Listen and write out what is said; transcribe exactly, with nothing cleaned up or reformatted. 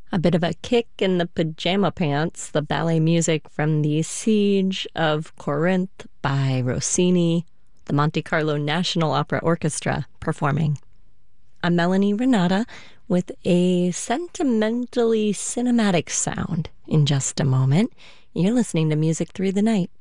A bit of a kick in the pajama pants, the ballet music from the Siege of Corinth by Rossini, the Monte Carlo National Opera Orchestra performing. I'm Melanie Renata with a sentimentally cinematic sound in just a moment. You're listening to Music Through the Night.